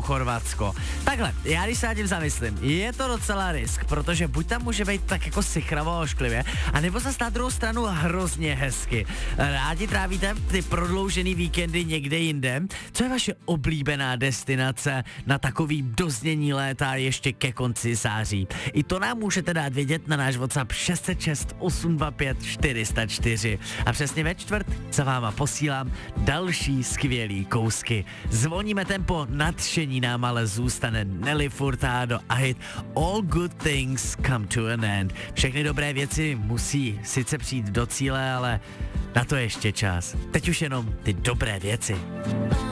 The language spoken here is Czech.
Chorvatsko. Takhle, já když se nad tím zamyslím, je to docela risk, protože buď tam může být tak jako sichravo a ošklivě, anebo zase na druhou stranu hrozně hezky. Rádi trávíte ty prodloužený víkendy někde jinde? Co je vaše oblíbená destinace na takový doznění léta ještě ke konci září? I to nám můžete dát vědět na náš WhatsApp 606 825 404. A přesně ve čtvrt za váma posílám další skvělý kousky. Zvoníme tempo, nadšení nám ale zůstane Nelly Furtado a hit All Good Things Come to an End. Všechny dobré věci musí sice přijít do cíle, ale na to ještě čas. Teď už jenom ty dobré věci.